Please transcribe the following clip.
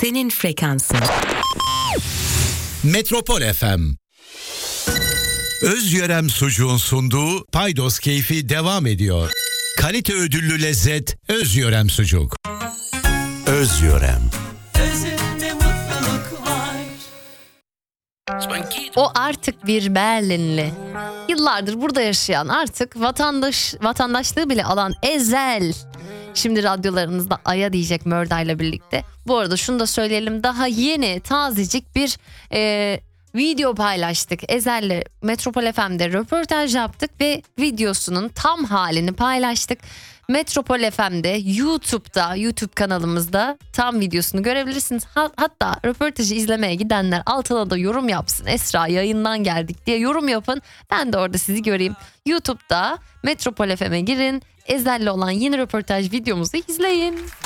senin frekansın. Metropol FM. Özyörem Sucuğun sunduğu Paydos Keyfi devam ediyor. Kalite ödüllü lezzet Özyörem Sucuk. Özyörem. Özünde mutluluk var. O artık bir Berlinli. Yıllardır burada yaşayan, artık vatandaşlığı bile alan Ezel. Şimdi radyolarınızda Aya diyecek Mörda ile birlikte. Bu arada şunu da söyleyelim, daha yeni tazecik bir video paylaştık. Ezel'le Metropol FM'de röportaj yaptık ve videosunun tam halini paylaştık. Metropol FM'de YouTube kanalımızda tam videosunu görebilirsiniz. Hatta röportajı izlemeye gidenler altına da yorum yapsın. Esra yayından geldik diye yorum yapın. Ben de orada sizi göreyim. YouTube'da Metropol FM'e girin. Ezel'le olan yeni röportaj videomuzu izleyin.